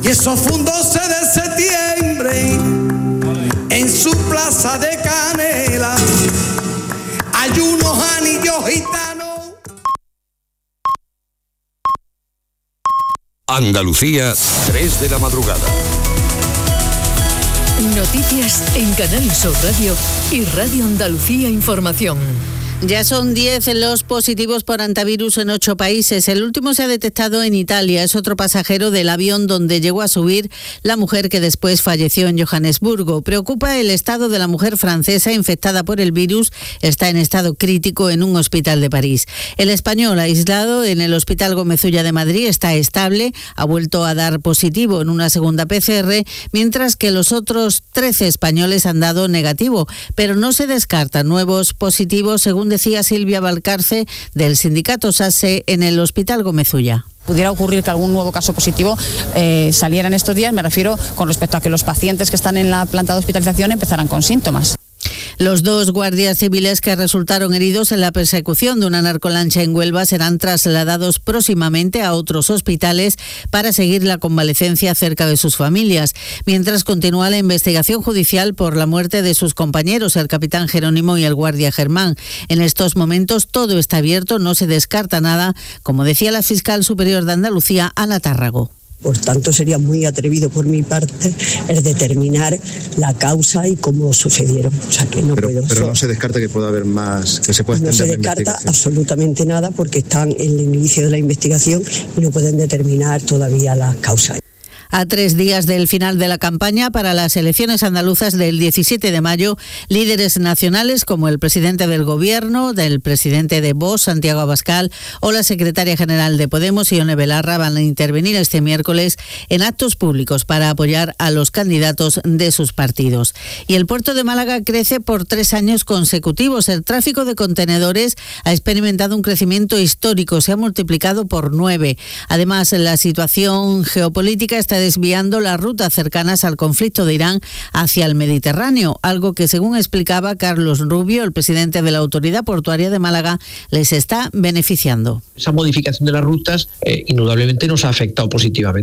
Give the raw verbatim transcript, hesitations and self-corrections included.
Y eso fue un doce de septiembre en su plaza de Canela. Hay unos anillos gitanos. Andalucía, tres de la madrugada. Noticias en Canal Sur Radio y Radio Andalucía Información. Ya son diez los positivos por hantavirus en ocho países. El último se ha detectado en Italia. Es otro pasajero del avión donde llegó a subir la mujer que después falleció en Johannesburgo. Preocupa el estado de la mujer francesa infectada por el virus. Está en estado crítico en un hospital de París. El español aislado en el Hospital Gómez Ulla de Madrid está estable. Ha vuelto a dar positivo en una segunda P C R, mientras que los otros trece españoles han dado negativo. Pero no se descartan nuevos positivos, según decía Silvia Valcarce del sindicato SASE en el Hospital Gómez Ulla. Pudiera ocurrir que algún nuevo caso positivo eh, saliera en estos días, me refiero con respecto a que los pacientes que están en la planta de hospitalización empezaran con síntomas. Los dos guardias civiles que resultaron heridos en la persecución de una narcolancha en Huelva serán trasladados próximamente a otros hospitales para seguir la convalecencia cerca de sus familias, mientras continúa la investigación judicial por la muerte de sus compañeros, el capitán Jerónimo y el guardia Germán. En estos momentos todo está abierto, no se descarta nada, como decía la fiscal superior de Andalucía, Ana Tárrago. Por tanto, sería muy atrevido por mi parte el determinar la causa y cómo sucedieron. O sea, que no pero, puedo. Pero no se descarta que pueda haber más, que se pueda No se descarta absolutamente nada porque están en el inicio de la investigación y no pueden determinar todavía las causas. A tres días del final de la campaña para las elecciones andaluzas del diecisiete de mayo, líderes nacionales como el presidente del Gobierno, del presidente de Vox, Santiago Abascal, o la secretaria general de Podemos, Ione Belarra, van a intervenir este miércoles en actos públicos para apoyar a los candidatos de sus partidos. Y el puerto de Málaga crece por tres años consecutivos. El tráfico de contenedores ha experimentado un crecimiento histórico, se ha multiplicado por nueve. Además, la situación geopolítica está desviando las rutas cercanas al conflicto de Irán hacia el Mediterráneo, algo que, según explicaba Carlos Rubio, el presidente de la Autoridad Portuaria de Málaga, les está beneficiando. Esa modificación de las rutas eh, indudablemente nos ha afectado positivamente.